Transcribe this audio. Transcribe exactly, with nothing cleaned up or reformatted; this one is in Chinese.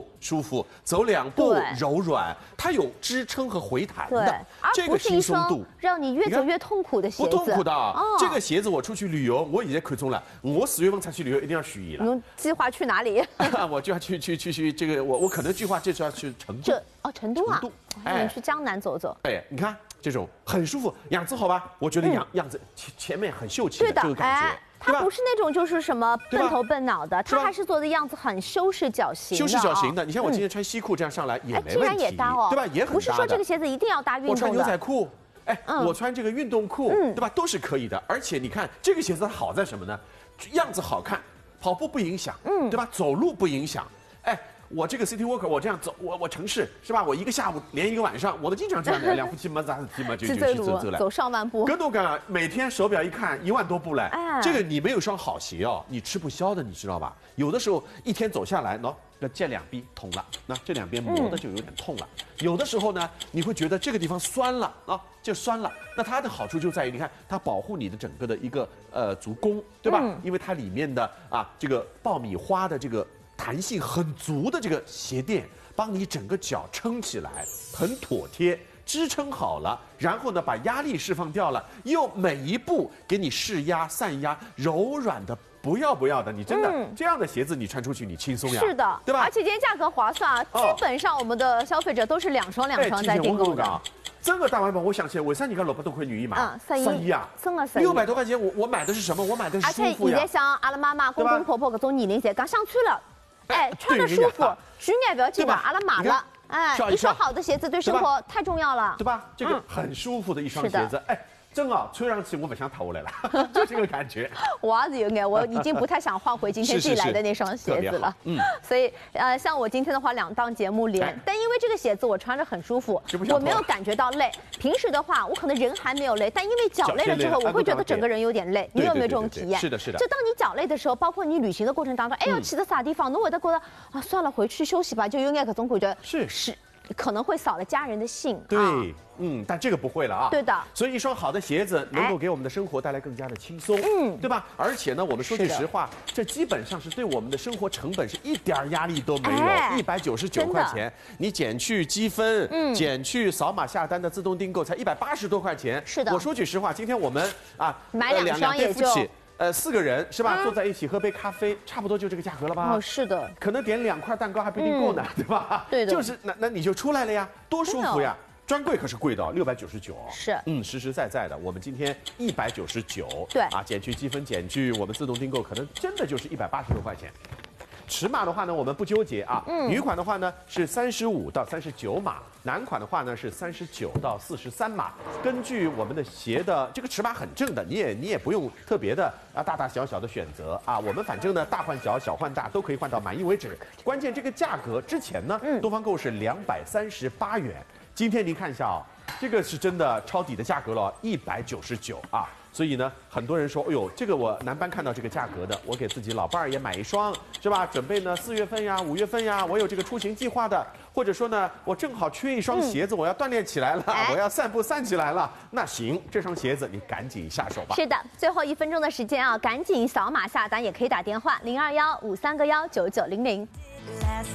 步舒服，走两步柔软，它有支撑和回弹的，这个轻松度让你越走越痛苦的鞋子， 不痛苦的。哦、这个鞋子我出去旅游，我已经看中了。我四月份才去旅游，一定要许意了。 你计划去哪里？ 我就要去去去去这个，我我可能计划这次要去成都。 这哦，成都啊， 成都， 哎，去江南走走。 哎，你看这种很舒服，样子好吧？我觉得样、嗯、样子前前面很秀气的这个感觉。哎它不是那种就是什么笨头笨脑的，它还是做的样子很修饰脚型的。 修饰脚型的，你像我今天穿西裤这样上来也没问题， 竟然也搭哦， 对吧？也很搭的。 不是说这个鞋子一定要搭运动的。 我穿牛仔裤，哎，我穿这个运动裤，对吧？都是可以的。而且你看这个鞋子它好在什么呢？样子好看，跑步不影响，嗯，对吧？走路不影响，哎。我这个 city walker， 我这样走，我我城市是吧？我一个下午连一个晚上，我都经常这样的，两夫妻嘛，咱妻嘛就就去走走了， 走上万步。 跟都干，每天手表一看一万多步嘞，哎、这个你没有双好鞋哦，你吃不消的，你知道吧？有的时候一天走下来，喏，那这两边痛了，那这两边磨的就有点痛了。嗯、有的时候呢，你会觉得这个地方酸了啊，就酸了。那它的好处就在于，你看它保护你的整个的一个呃足弓，对吧？嗯、因为它里面的啊这个爆米花的这个。弹性很足的这个鞋垫，帮你整个脚撑起来，很妥帖，支撑好了，然后呢，把压力释放掉了，又每一步给你释压、散压，柔软的不要不要的，你真的、嗯、这样的鞋子你穿出去你轻松呀， 是的， 对吧？ 而且今天价格划算啊，哦、基本上我们的消费者都是两双两双在订购的。 这个大碗板，我想起来，为啥你看六百多块女一码？ 嗯，三一啊， 真的三一。 六百多块钱，我我买的是什么？我买的是舒服呀。 而且现在像阿拉妈妈、公公婆婆各种年龄才刚上穿了。哎，穿着舒服，许愿不要紧的，阿拉买了。哎，一双好的鞋子对生活太重要了， 对吧？这个很舒服的一双鞋子，哎。真啊，穿上去我不想脱来了，就这个感觉。 我也是有眼，我已经不太想换回今天自己来的那双鞋子了。嗯，所以呃，像我今天的话，两档节目连，但因为这个鞋子我穿着很舒服，我没有感觉到累。平时的话，我可能人还没有累，但因为脚累了之后，我会觉得整个人有点累。你有没有这种体验？ 是的，是的。 就当你脚累的时候，包括你旅行的过程当中，哎，要去的啥地方，侬会得觉得啊，算了，回去休息吧，就有眼各种感觉。 是是。可能会扫了家人的兴， 对，啊、嗯，但这个不会了啊。 对的， 所以一双好的鞋子能够给我们的生活带来更加的轻松，嗯，对吧？而且呢，我们说句实话，这基本上是对我们的生活成本是一点压力都没有，一百九十九块钱，你减去积分，嗯，减去扫码下单的自动订购，才一百八十多块钱。 是的， 我说句实话，今天我们啊买两双也就。 呃，四个人是吧？嗯、坐在一起喝杯咖啡，差不多就这个价格了吧？ 哦，是的。 可能点两块蛋糕还不一定够呢，嗯、对吧？ 对的。 就是那那你就出来了呀，多舒服呀！专柜可是贵的，六百九十九。 是。 嗯，实实在在的。我们今天一百九十九。 对。 啊，减去积分，减去我们自动订购，可能真的就是一百八十多块钱。尺码的话呢，我们不纠结啊。嗯。女款的话呢是三十五到三十九码，男款的话呢是三十九到四十三码。根据我们的鞋的这个尺码很正的，你也你也不用特别的啊大大小小的选择啊。我们反正呢大换小，小换大都可以换到满意为止。关键这个价格之前呢，嗯、东方购是两百三十八元，今天您看一下啊、哦，这个是真的抄底的价格了，一百九十九啊。所以呢，很多人说，哎呦，这个我南班看到这个价格的，我给自己老伴儿也买一双，是吧？准备呢四月份呀、五月份呀，我有这个出行计划的，或者说呢，我正好缺一双鞋子，嗯、我要锻炼起来了，哎、我要散步散起来了，那行，这双鞋子你赶紧下手吧。 是的，最后一分钟的时间啊，赶紧扫码下单，也可以打电话零二幺五三个幺九九零零。